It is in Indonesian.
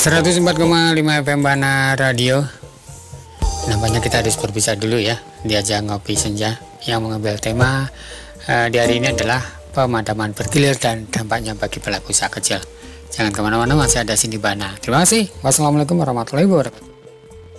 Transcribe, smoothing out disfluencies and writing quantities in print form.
104,5 FM Bana Radio. Nampaknya kita harus berpisah dulu ya. Diajak ngopi senja yang mengambil tema di hari ini adalah pemadaman bergilir dan dampaknya bagi pelaku usaha kecil. Jangan kemana-mana, masih ada Cindy Bana. Terima kasih. Wassalamualaikum warahmatullahi wabarakatuh.